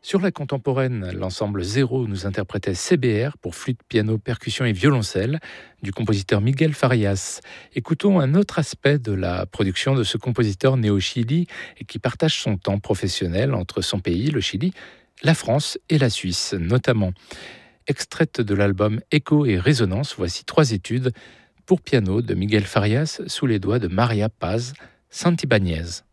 Sur la contemporaine, l'ensemble Zéro nous interprétait CBR pour flûte, piano, percussion et violoncelle du compositeur Miguel Farias. Écoutons un autre aspect de la production de ce compositeur né au Chili et qui partage son temps professionnel entre son pays, le Chili, la France et la Suisse notamment. Extraite de l'album Écho et Résonance, voici 3 études pour piano de Miguel Farias sous les doigts de Maria Paz Santibáñez.